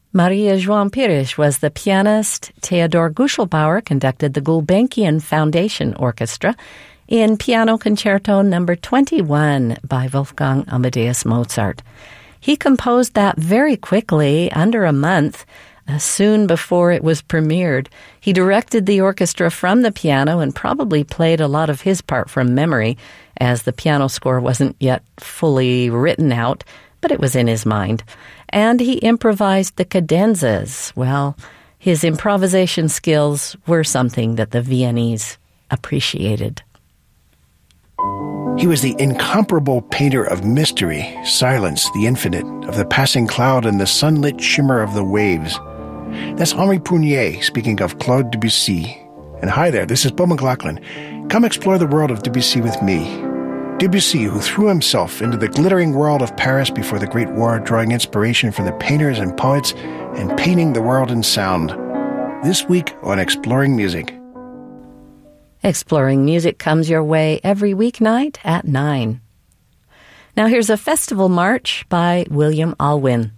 Maria João Pires was the pianist. Theodor Guschelbauer conducted the Gulbenkian Foundation Orchestra in Piano Concerto No. 21 by Wolfgang Amadeus Mozart. He composed that very quickly, under a month, soon before it was premiered. He directed the orchestra from the piano and probably played a lot of his part from memory, as the piano score wasn't yet fully written out, but it was in his mind. And he improvised the cadenzas. Well, his improvisation skills were something that the Viennese appreciated. He was the incomparable painter of mystery, silence, the infinite, of the passing cloud and the sunlit shimmer of the waves. That's Henri Prunier speaking of Claude Debussy. And hi there, this is Beau McLaughlin. Come explore the world of Debussy with me. Debussy, who threw himself into the glittering world of Paris before the Great War, drawing inspiration from the painters and poets and painting the world in sound. This week on Exploring Music. Exploring Music comes your way every weeknight at 9. Now here's a festival march by William Alwyn.